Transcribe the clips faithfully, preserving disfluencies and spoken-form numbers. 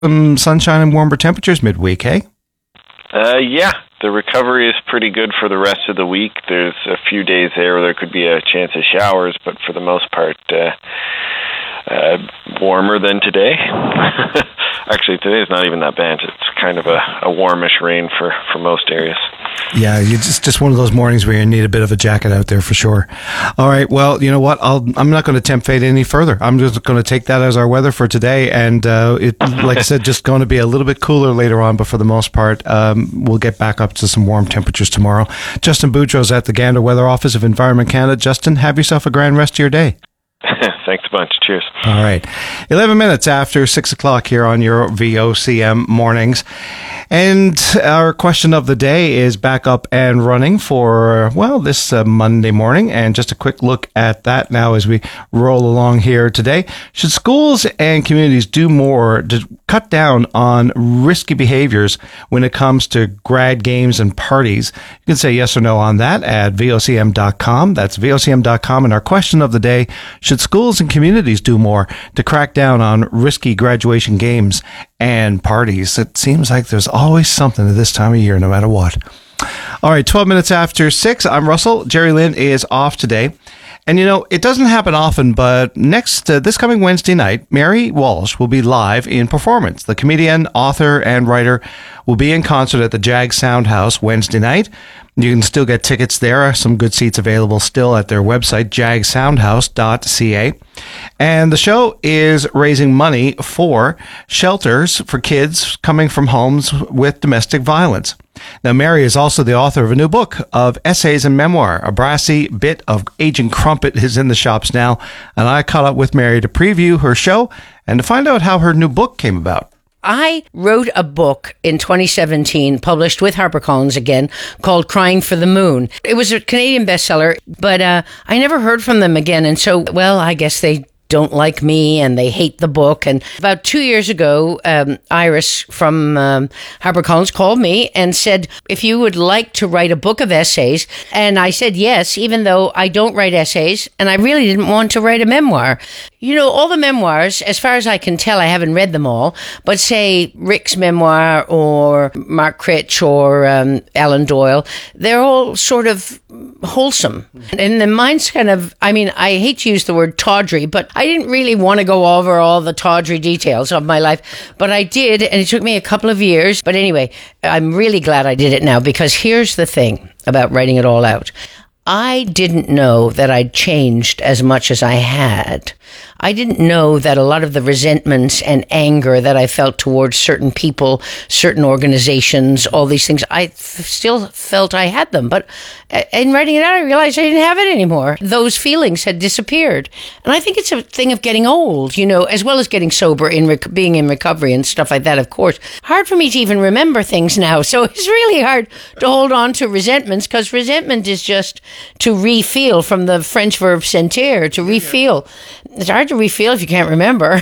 some sunshine and warmer temperatures midweek, hey? Uh, yeah, the recovery is pretty good for the rest of the week. There's a few days there where there could be a chance of showers, but for the most part, uh, uh, warmer than today. Actually, today's not even that bad. It's kind of a, a warmish rain for, for most areas. Yeah, it's just, just one of those mornings where you need a bit of a jacket out there for sure. All right, well, you know what? I'll, I'm not going to tempt fate any further. I'm just going to take that as our weather for today. And uh, it, like I said, just going to be a little bit cooler later on, but for the most part, um, we'll get back up to some warm temperatures tomorrow. Justin Boudreau's at the Gander Weather Office of Environment Canada. Justin, have yourself a grand rest of your day. Thanks a bunch. Cheers. All right. eleven minutes after six o'clock here on your V O C M mornings. And our question of the day is back up and running for, well, this uh, Monday morning. And just a quick look at that now as we roll along here today. Should schools and communities do more to cut down on risky behaviors when it comes to grad games and parties? You can say yes or no on that at V O C M dot com. That's V O C M dot com. And our question of the day, should schools and communities do more to crack down on risky graduation games and parties? It seems like there's always something at this time of year, no matter what. All right, twelve minutes after six. I'm Russell. Jerry Lynn is off today. And, you know, it doesn't happen often, but next, uh, this coming Wednesday night, Mary Walsh will be live in performance. The comedian, author, and writer will be in concert at the Jag Sound House Wednesday night. You can still get tickets there. Some good seats available still at their website, jag soundhouse dot c a. And the show is raising money for shelters for kids coming from homes with domestic violence. Now, Mary is also the author of a new book of essays and memoir. A brassy bit of Agent Crumpet is in the shops now, and I caught up with Mary to preview her show and to find out how her new book came about. I wrote a book in twenty seventeen, published with HarperCollins again, called Crying for the Moon. It was a Canadian bestseller, but uh, I never heard from them again. And so, well, I guess they don't like me and they hate the book. And about two years ago, um, Iris from um, HarperCollins called me and said, if you would like to write a book of essays. And I said yes, even though I don't write essays and I really didn't want to write a memoir. You know, all the memoirs, as far as I can tell, I haven't read them all, but say Rick's memoir or Mark Critch or um, Alan Doyle, they're all sort of wholesome. And then mine's kind of, I mean, I hate to use the word tawdry, but I didn't really want to go over all the tawdry details of my life, but I did, and it took me a couple of years. But anyway, I'm really glad I did it now, because here's the thing about writing it all out. I didn't know that I'd changed as much as I had. I didn't know that a lot of the resentments and anger that I felt towards certain people, certain organizations, all these things, I f- still felt I had them. But in writing it out, I realized I didn't have it anymore. Those feelings had disappeared. And I think it's a thing of getting old, you know, as well as getting sober, in rec- being in recovery and stuff like that, of course. Hard for me to even remember things now. So it's really hard to hold on to resentments, because resentment is just to re-feel, from the French verb sentir, to re-feel. It's hard to re-feel if you can't remember.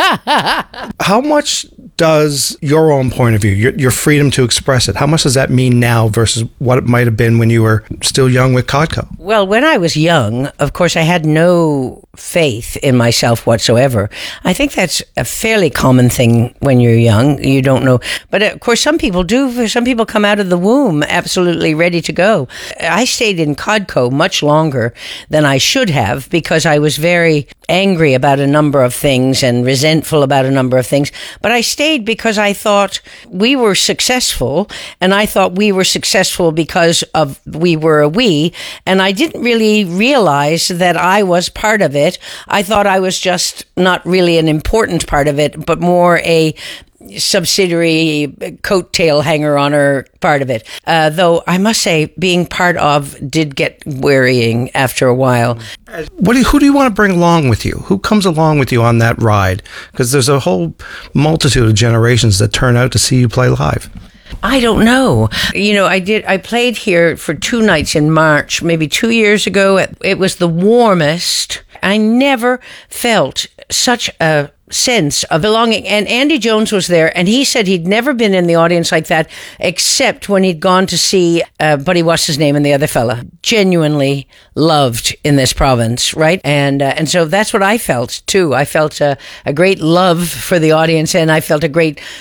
How much does your own point of view, your, your freedom to express it, how much does that mean now versus what it might have been when you were still young with Codco? Well, when I was young, of course, I had no faith in myself whatsoever. I think that's a fairly common thing when you're young. You don't know. But of course, some people do. Some people come out of the womb absolutely ready to go. I stayed in Codco much longer than I should have, because I was very angry about a number of things and resentful about a number of things. But I stayed because I thought we were successful, and I thought we were successful because of we were a we, and I didn't really realize that I was part of it. I thought I was just not really an important part of it, but more a subsidiary coattail hanger-oner part of it. Uh, though I must say, being part of did get wearying after a while. What do you, who do you want to bring along with you? Who comes along with you on that ride? Because there's a whole multitude of generations that turn out to see you play live. I don't know. You know, I did. I played here for two nights in March, maybe two years ago. It, it was the warmest. I never felt such a sense of belonging. And Andy Jones was there, and he said he'd never been in the audience like that, except when he'd gone to see uh, Buddy, what's his name, and the other fella. Genuinely loved in this province, right? And uh, and so that's what I felt too. I felt uh, a great love for the audience, and I felt a great